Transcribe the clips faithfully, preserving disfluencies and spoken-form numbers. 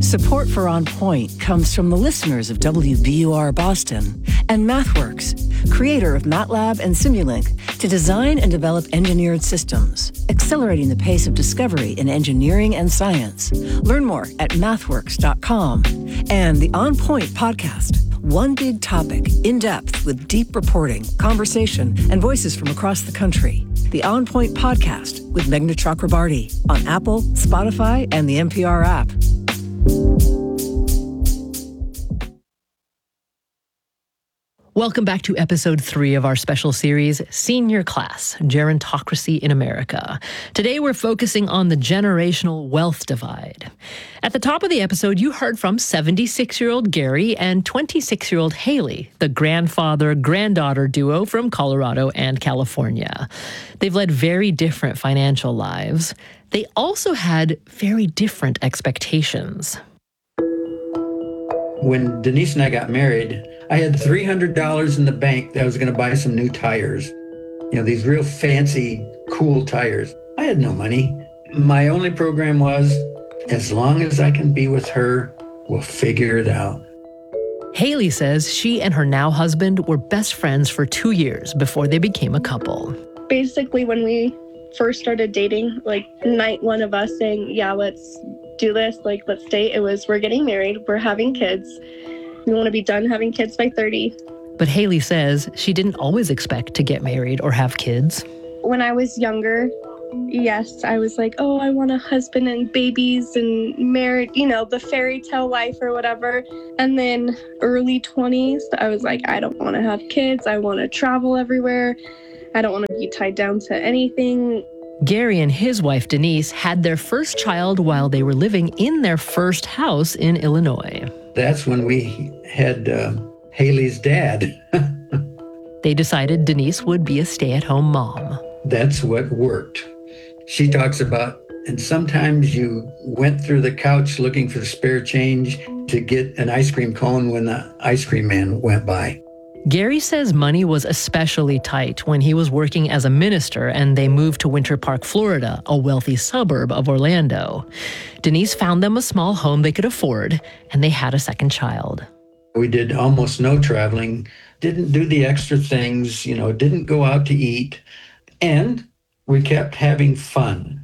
Support for On Point comes from the listeners of W B U R Boston and MathWorks, creator of MATLAB and Simulink, to design and develop engineered systems, accelerating the pace of discovery in engineering and science. Learn more at mathworks dot com. And the On Point podcast, one big topic, in depth with deep reporting, conversation, and voices from across the country. The On Point podcast with Meghna Chakrabarti on Apple, Spotify, and the N P R app. Welcome back to episode three of our special series, Senior Class, Gerontocracy in America. Today we're focusing on the generational wealth divide. At the top of the episode, you heard from seventy-six-year-old Gary and twenty-six-year-old Haley, the grandfather-granddaughter duo from Colorado and California. They've led very different financial lives. They also had very different expectations. When Denise and I got married, I had three hundred dollars in the bank that I was going to buy some new tires. You know, these real fancy, cool tires. I had no money. My only program was, as long as I can be with her, we'll figure it out. Haley says she and her now husband were best friends for two years before they became a couple. Basically, when we first started dating, like night one of us saying, yeah, let's do this, like, let's date, it was, we're getting married, we're having kids. We want to be done having kids by thirty. But Haley says she didn't always expect to get married or have kids. When I was younger, yes, I was like, oh, I want a husband and babies and married, you know, the fairy tale life or whatever. And then early twenties, I was like, I don't want to have kids. I want to travel everywhere. I don't want to be tied down to anything. Gary and his wife, Denise, had their first child while they were living in their first house in Illinois. That's when we had uh, Haley's dad. They decided Denise would be a stay-at-home mom. That's what worked. She talks about, and sometimes you went through the couch looking for spare change to get an ice cream cone when the ice cream man went by. Gary says money was especially tight when he was working as a minister and they moved to Winter Park, Florida, a wealthy suburb of Orlando. Denise found them a small home they could afford, and they had a second child. We did almost no traveling, didn't do the extra things, you know, didn't go out to eat, and we kept having fun.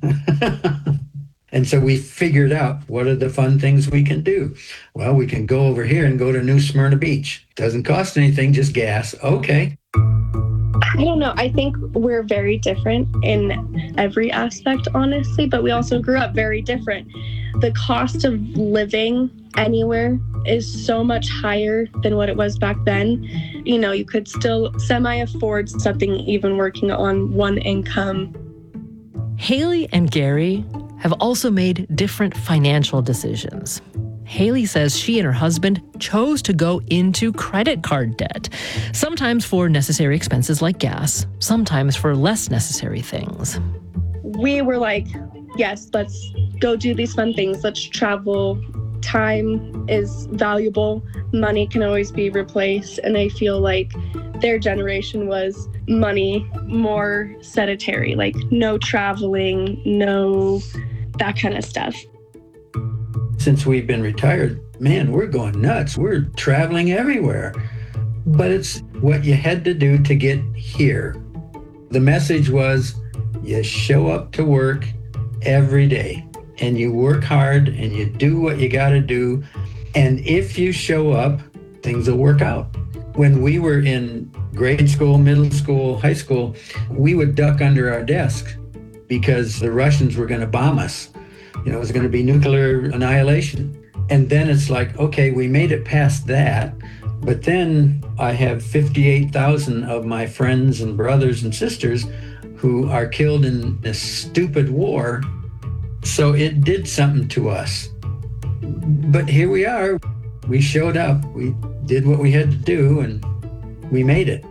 And so we figured out, what are the fun things we can do? Well, we can go over here and go to New Smyrna Beach. Doesn't cost anything, just gas. Okay. I don't know. I think we're very different in every aspect, honestly, but we also grew up very different. The cost of living anywhere is so much higher than what it was back then. You know, you could still semi-afford something even working on one income. Haley and Gary have also made different financial decisions. Haley says she and her husband chose to go into credit card debt, sometimes for necessary expenses like gas, sometimes for less necessary things. We were like, yes, let's go do these fun things. Let's travel. Time is valuable. Money can always be replaced. And I feel like their generation was money more sedentary, like no traveling, no that kind of stuff. Since we've been retired, man, we're going nuts. We're traveling everywhere. But it's what you had to do to get here. The message was, you show up to work every day and you work hard and you do what you got to do. And if you show up, things will work out. When we were in grade school, middle school, high school, we would duck under our desk because the Russians were going to bomb us. You know, it was going to be nuclear annihilation. And then it's like, okay, we made it past that. But then I have fifty-eight thousand of my friends and brothers and sisters who are killed in this stupid war. So it did something to us. But here we are. We showed up. We did what we had to do, and we made it.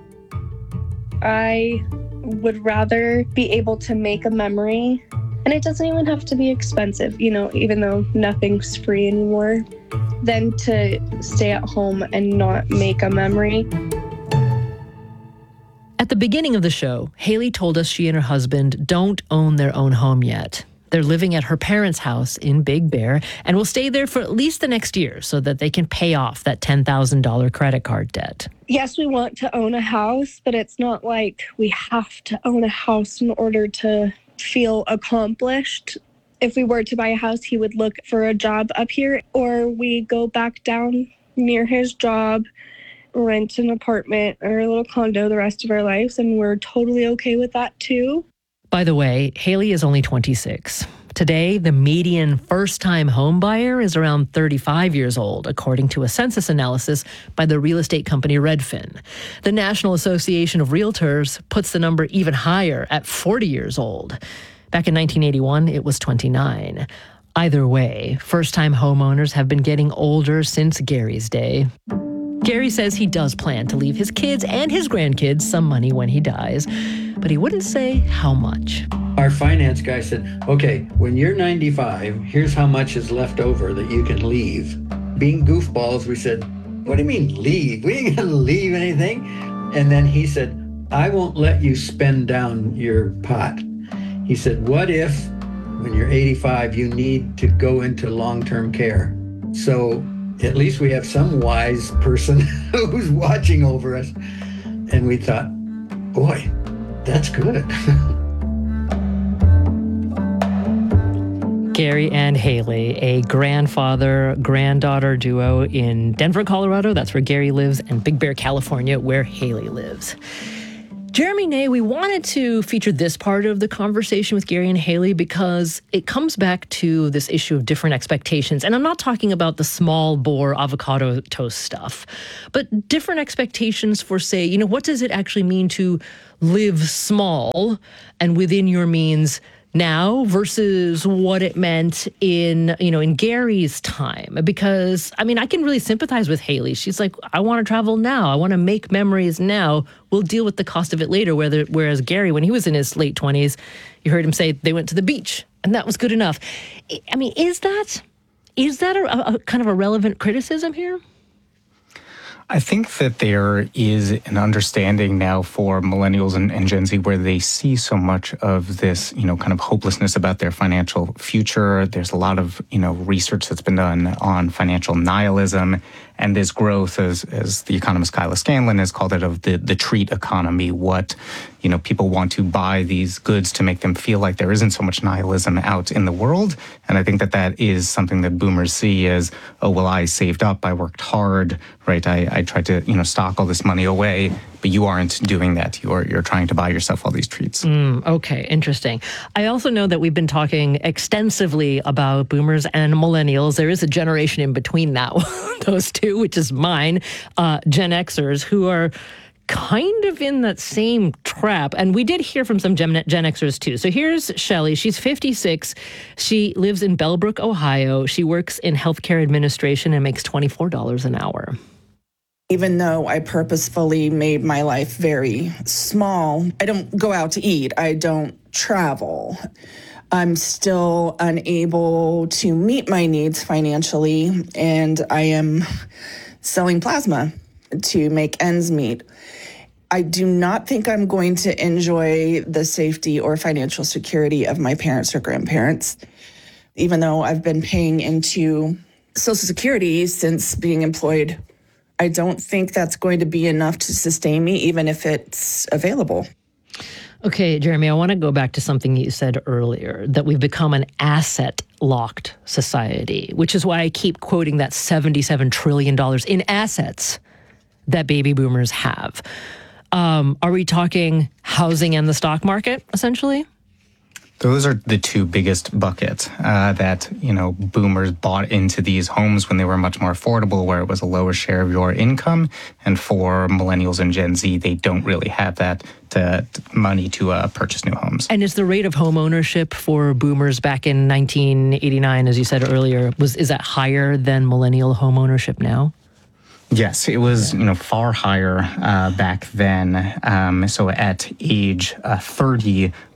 I would rather be able to make a memory, and it doesn't even have to be expensive, you know, even though nothing's free anymore, than to stay at home and not make a memory. At the beginning of the show, Haley told us she and her husband don't own their own home yet. They're living at her parents' house in Big Bear and will stay there for at least the next year so that they can pay off that ten thousand dollars credit card debt. Yes, we want to own a house, but it's not like we have to own a house in order to feel accomplished. If we were to buy a house, he would look for a job up here, or we go back down near his job, rent an apartment or a little condo the rest of our lives, and we're totally okay with that too. By the way, Haley is only twenty-six. Today, the median first-time home buyer is around thirty-five years old, according to a census analysis by the real estate company Redfin. The National Association of Realtors puts the number even higher at forty years old. Back in nineteen eighty-one, it was twenty-nine. Either way, first-time homeowners have been getting older since Gary's day. Gary says he does plan to leave his kids and his grandkids some money when he dies, but he wouldn't say how much. Our finance guy said, okay, when you're ninety-five, here's how much is left over that you can leave. Being goofballs, we said, what do you mean leave? We ain't gonna leave anything. And then he said, I won't let you spend down your pot. He said, what if when you're eighty-five, you need to go into long-term care? So at least we have some wise person who's watching over us. And we thought, boy, that's good. Gary and Haley, a grandfather-granddaughter duo in Denver, Colorado. That's where Gary lives, and Big Bear, California, where Haley lives. Jeremy Ney, we wanted to feature this part of the conversation with Gary and Haley because it comes back to this issue of different expectations. And I'm not talking about the small bore avocado toast stuff, but different expectations for, say, you know, what does it actually mean to live small and within your means now versus what it meant in, you know, in Gary's time. Because, I mean, I can really sympathize with Haley. She's like, I want to travel now. I want to make memories now. We'll deal with the cost of it later. Whether, whereas Gary, when he was in his late twenties, you heard him say they went to the beach and that was good enough. I mean, is that, is that a, a kind of a relevant criticism here? I think that there is an understanding now for millennials and, and Gen Z where they see so much of this, you know, kind of hopelessness about their financial future. There's a lot of, you know, research that's been done on financial nihilism and this growth, as as the economist Kyla Scanlon has called it, of the, the treat economy. What, you know, people want to buy these goods to make them feel like there isn't so much nihilism out in the world. And I think that that is something that boomers see as, oh, well, I saved up, I worked hard, right? I, I tried to, you know, stock all this money away, but you aren't doing that. You're you're trying to buy yourself all these treats. Mm, okay, interesting. I also know that we've been talking extensively about boomers and millennials. There is a generation in between now, those two, which is mine, uh, Gen Xers, who are kind of in that same trap. And we did hear from some Gen, Gen Xers too. So here's Shelly. She's fifty-six. She lives in Bellbrook, Ohio. She works in healthcare administration and makes twenty-four dollars an hour. Even though I purposefully made my life very small, I don't go out to eat. I don't travel. I'm still unable to meet my needs financially, and I am selling plasma to make ends meet. I do not think I'm going to enjoy the safety or financial security of my parents or grandparents, even though I've been paying into Social Security since being employed. I don't think that's going to be enough to sustain me, even if it's available. Okay, Jeremy, I want to go back to something you said earlier, that we've become an asset-locked society, which is why I keep quoting that seventy-seven trillion dollars in assets that baby boomers have. Um, are we talking housing and the stock market, essentially? Those are the two biggest buckets uh, that, you know, boomers bought into these homes when they were much more affordable, where it was a lower share of your income. And for millennials and Gen Z, they don't really have that to, to money to uh, purchase new homes. And is the rate of home ownership for boomers back in nineteen eighty-nine, as you said earlier, was is that higher than millennial home ownership now? Yes, it was, you know, far higher uh, back then. Um, so at age uh, thirty,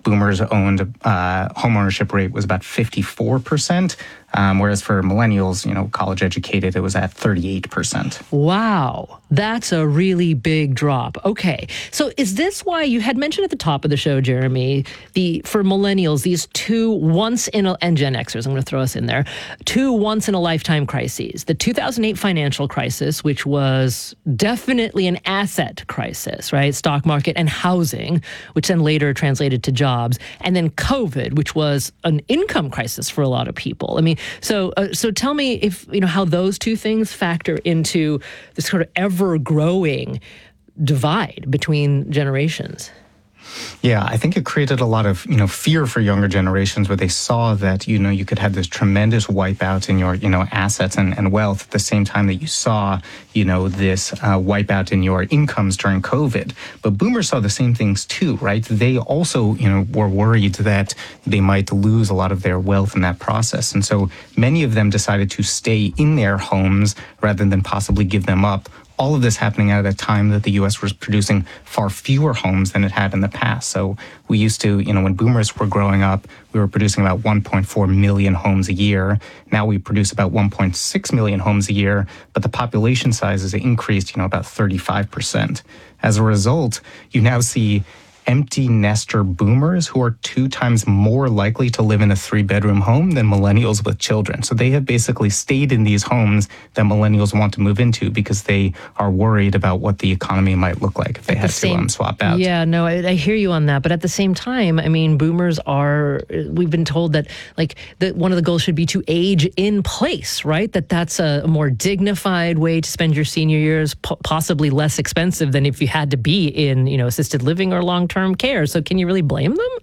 boomers owned uh, home ownership rate was about fifty-four percent, um, whereas for millennials, you know, college educated, it was at thirty-eight percent. Wow, that's a really big drop. Okay, so is this why you had mentioned at the top of the show, Jeremy, the for millennials, these two once in a, and Gen Xers, I'm going to throw us in there, two once in a lifetime crises. The two thousand eight financial crisis, which was definitely an asset crisis, right? Stock market and housing, which then later translated to jobs, and then COVID, which was an income crisis for a lot of people. I mean, so uh, so tell me if you know how those two things factor into this sort of ever-growing divide between generations. Yeah, I think it created a lot of, you know, fear for younger generations where they saw that, you know, you could have this tremendous wipeout in your, you know, assets and, and wealth at the same time that you saw, you know, this uh, wipeout in your incomes during COVID. But boomers saw the same things too, right? They also, you know, were worried that they might lose a lot of their wealth in that process. And so many of them decided to stay in their homes rather than possibly give them up. All of this happening at a time that the U S was producing far fewer homes than it had in the past. So we used to, you know, when boomers were growing up, we were producing about one point four million homes a year. Now we produce about one point six million homes a year, but the population size has increased, you know, about thirty-five percent. As a result, you now see empty nester boomers who are two times more likely to live in a three-bedroom home than millennials with children. So they have basically stayed in these homes that millennials want to move into because they are worried about what the economy might look like if they had to um, swap out. Yeah, no, I, I hear you on that. But at the same time, I mean, boomers are, we've been told that like that one of the goals should be to age in place, right? That that's a, a more dignified way to spend your senior years, po- possibly less expensive than if you had to be in, you know, assisted living or long-term care. So can you really blame them?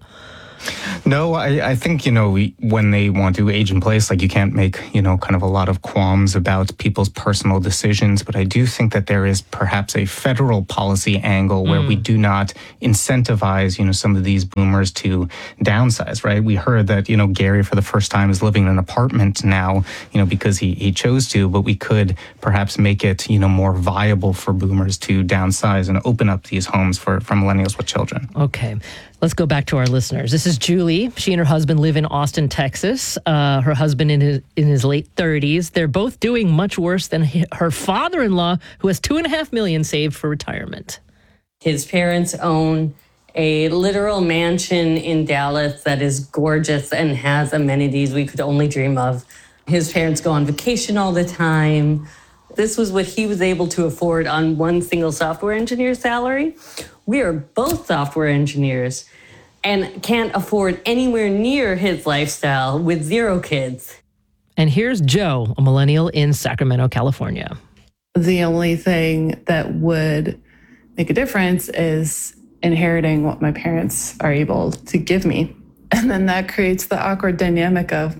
No, I, I think, you know, we, when they want to age in place, like you can't make, you know, kind of a lot of qualms about people's personal decisions. But I do think that there is perhaps a federal policy angle where mm. we do not incentivize, you know, some of these boomers to downsize, right? We heard that, you know, Gary for the first time is living in an apartment now, you know, because he, he chose to, but we could perhaps make it, you know, more viable for boomers to downsize and open up these homes for, for millennials with children. Okay. Let's go back to our listeners. This is Julie. She and her husband live in Austin, Texas. Uh, her husband in his in his late thirties. They're both doing much worse than her father-in-law, who has two and a half million saved for retirement. His parents own a literal mansion in Dallas that is gorgeous and has amenities we could only dream of. His parents go on vacation all the time. This was what he was able to afford on one single software engineer salary. We are both software engineers and can't afford anywhere near his lifestyle with zero kids. And here's Joe, a millennial in Sacramento, California. The only thing that would make a difference is inheriting what my parents are able to give me. And then that creates the awkward dynamic of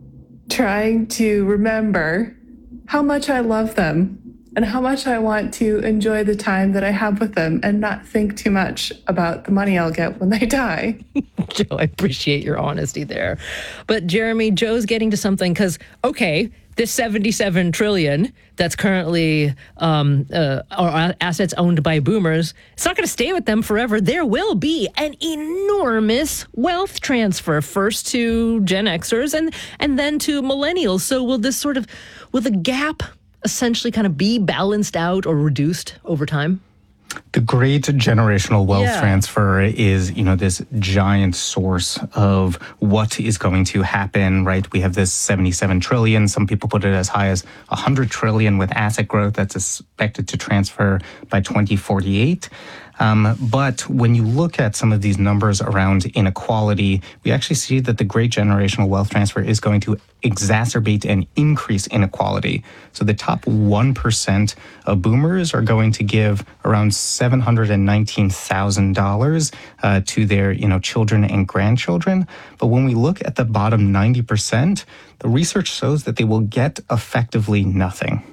trying to remember how much I love them and how much I want to enjoy the time that I have with them and not think too much about the money I'll get when they die. Joe, I appreciate your honesty there. But Jeremy, Joe's getting to something because, okay, this seventy-seven trillion that's currently um, uh, are assets owned by boomers, it's not going to stay with them forever. There will be an enormous wealth transfer, first to Gen Xers and and then to millennials. So will this sort of, will the gap essentially kind of be balanced out or reduced over time? The great generational wealth yeah. transfer is, you know, this giant source of what is going to happen, right? We have this seventy-seven trillion. Some people put it as high as one hundred trillion with asset growth that's expected to transfer by twenty forty-eight. Um, but when you look at some of these numbers around inequality, we actually see that the great generational wealth transfer is going to exacerbate and increase inequality. So the top one percent of boomers are going to give around seven hundred nineteen thousand dollars uh, to their, you know, children and grandchildren. But when we look at the bottom ninety percent, the research shows that they will get effectively nothing.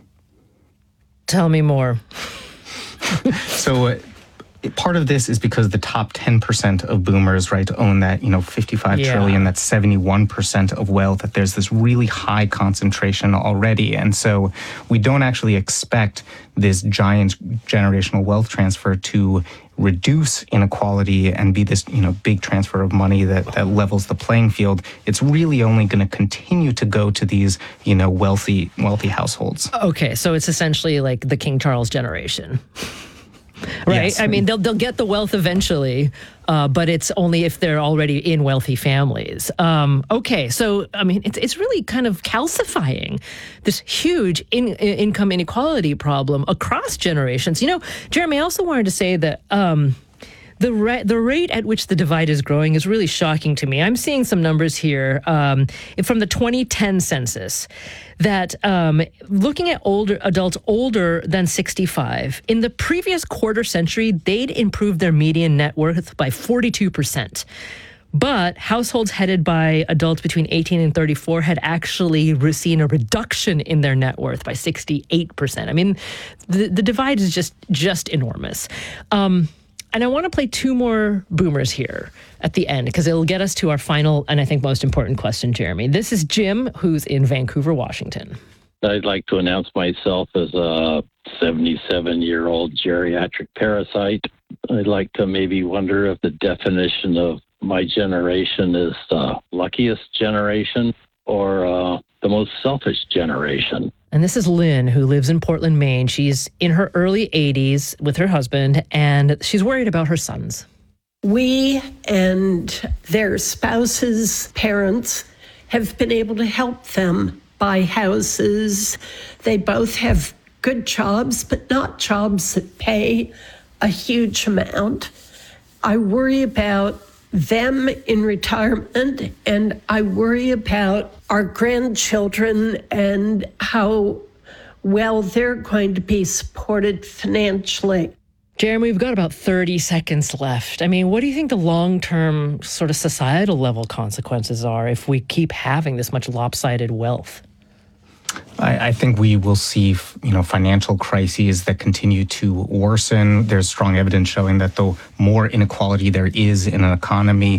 Tell me more. so... Uh, Part of this is because the top ten percent of boomers, right, own that, you know, fifty-five yeah. trillion, that's seventy-one percent of wealth, that there's this really high concentration already. And so we don't actually expect this giant generational wealth transfer to reduce inequality and be this, you know, big transfer of money that, that levels the playing field, it's really only going to continue to go to these, you know, wealthy, wealthy households. Okay, so it's essentially like the King Charles generation. Right. Yes. I mean, they'll they'll get the wealth eventually, uh, but it's only if they're already in wealthy families. Um, okay, so I mean, it's it's really kind of calcifying this huge in, in, income inequality problem across generations. You know, Jeremy, I also wanted to say that. Um, The, ra- the rate at which the divide is growing is really shocking to me. I'm seeing some numbers here um, from the twenty ten census that um, looking at older adults older than sixty-five, in the previous quarter century, they'd improved their median net worth by forty-two percent. But households headed by adults between eighteen and thirty-four had actually seen a reduction in their net worth by sixty-eight percent. I mean, the, the divide is just, just enormous. Um, And I want to play two more boomers here at the end because it'll get us to our final and I think most important question, Jeremy. This is Jim, who's in Vancouver, Washington. I'd like to announce myself as a seventy-seven-year-old geriatric parasite. I'd like to maybe wonder if the definition of my generation is the luckiest generation or uh, the most selfish generation. And this is Lynn, who lives in Portland, Maine. She's in her early eighties with her husband, and she's worried about her sons. We and their spouses' parents have been able to help them buy houses. They both have good jobs, but not jobs that pay a huge amount. I worry about them in retirement, and I worry about our grandchildren and how well they're going to be supported financially. Jeremy, we've got about thirty seconds left. I mean, what do you think the long-term sort of societal level consequences are if we keep having this much lopsided wealth? I, I think we will see, you know, financial crises that continue to worsen. There's strong evidence showing that the more inequality there is in an economy,